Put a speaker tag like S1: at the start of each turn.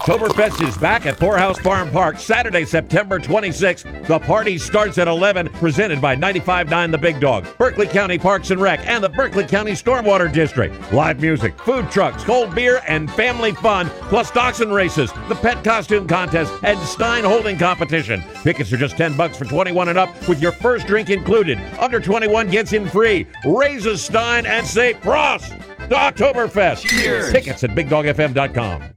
S1: Oktoberfest is back at Poorhouse Farm Park Saturday, September 26th. The party starts at 11, presented by 95.9 The Big Dog, Berkeley County Parks and Rec, and the Berkeley County Stormwater District. Live music, food trucks, cold beer, and family fun, plus dachshund races, the pet costume contest, and Stein holding competition. Tickets are just $10 for 21 and up, with your first drink included. Under 21 gets in free. Raise a Stein and say Prost to Oktoberfest.
S2: Cheers.
S1: Tickets at BigDogFM.com.